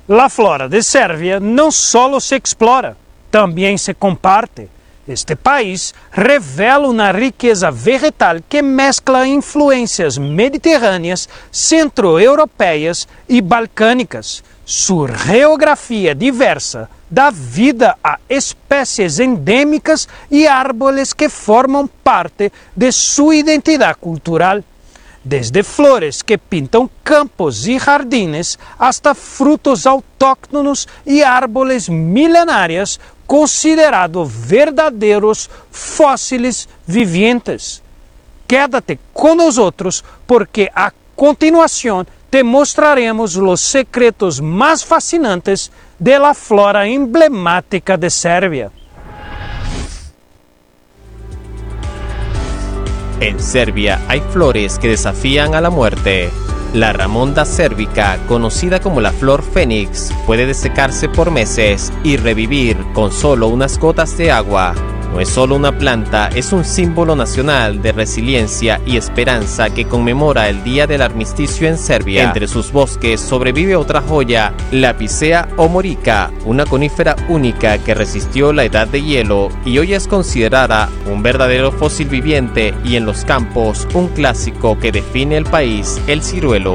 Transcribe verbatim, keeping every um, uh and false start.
La flora de Serbia não solo se explora, também se comparte. Este país revela uma riqueza vegetal que mescla influências mediterrâneas, centro-europeias e balcânicas. Sua geografia diversa dá vida a espécies endêmicas e árboles que formam parte de sua identidade cultural. Desde flores que pintam campos e jardines hasta frutos autóctonos e árboles milenários considerados verdadeiros fósiles vivientes. Quédate com nós porque a continuação te mostraremos os secretos mais fascinantes de la flora emblemática de Serbia. En Serbia hay flores que desafían a la muerte. La Ramonda cérvica, conocida como la flor fénix, puede desecarse por meses y revivir con solo unas gotas de agua. No es solo una planta, es un símbolo nacional de resiliencia y esperanza que conmemora el Día del Armisticio en Serbia. Entre sus bosques sobrevive otra joya, la Picea omorica, una conífera única que resistió la edad de hielo y hoy es considerada un verdadero fósil viviente y en los campos un clásico que define el país, el ciruelo.